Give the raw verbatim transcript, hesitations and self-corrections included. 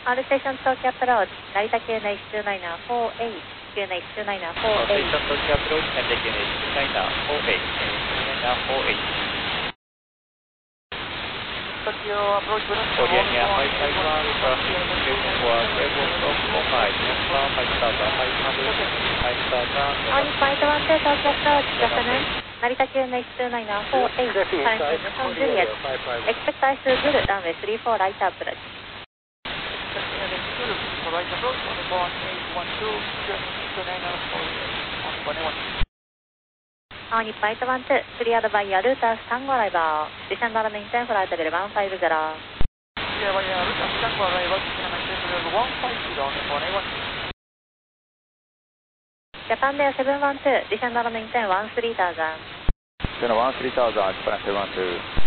All station Tokyo approach, Narita Q N H two nine four eight, Q N H two nine four All eight. station Tokyo approach, Narita Q N H two nine four eight, Q N H two nine four eight. Tokyo approach, Koreania five five one, traffic location for seven stop four five, number five thousand five hundred, five thousand. All five one two Tokyo approach, good afternoon. Narita Q N H two nine four eight, current from Juliet. Expect ice to good, runway three four right approach. Right approach, on one eight one two, two nine four eight, on one one. All five one two, cleared by Yaruta Tango arrival. Descend on maintain flight level one five zero. Cleared by Yaruta Tango arrival, descend on maintain level one five zero, on one one. Japan Air seven one two, descend on maintain one three thousand. Then one three thousand, Japan seven one two.